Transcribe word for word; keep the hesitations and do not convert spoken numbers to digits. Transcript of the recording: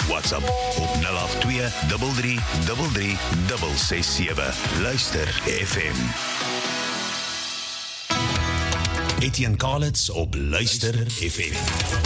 WhatsApp op nul agt twee, drie drie drie drie, ses ses sewe. Luister F M. Etienne Kalitz op Luister F M.